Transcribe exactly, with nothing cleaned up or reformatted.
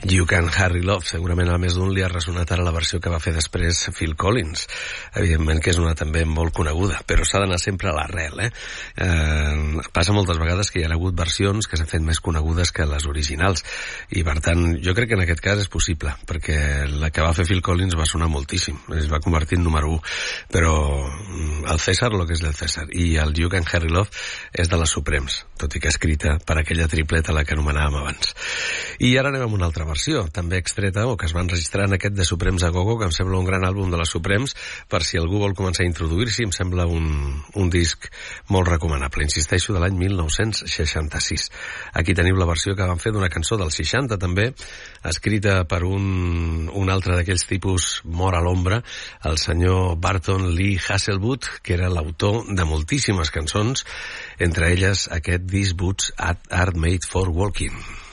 You Can Hurry Love, segurament a més d'un li ha ressonat ara la versió que va fer després Phil Collins, evidentment que és una també molt coneguda, però s'ha d'anar sempre a l'arrel, eh? eh? Passa moltes vegades que hi ha hagut versions que s'han fet més conegudes que les originals, i per tant jo crec que en aquest cas és possible, perquè la que va fer Phil Collins va sonar moltíssim, es va convertir en número u, però el César lo que és del César, i el You Can Hurry Love és de les Supremes, tot i que escrita per aquella tripleta la que anomenàvem abans. I ara anem amb una altra versió, també extreta, o que es va enregistrar en aquest de Supremes a Go-Go, que em sembla un gran àlbum de les Supremes, per si algú vol començar a introduir-s'hi, em sembla un, un disc molt recomanable, insisteixo, de l'any mil nou-cents seixanta-sis. Aquí teniu la versió que van fer d'una cançó del seixanta, també, escrita per un, un altre d'aquells tipus mort a l'ombra, el senyor Barton Lee Hasselwood, que era l'autor de moltíssimes cançons, entre elles aquest These Boots Are Made for Walking.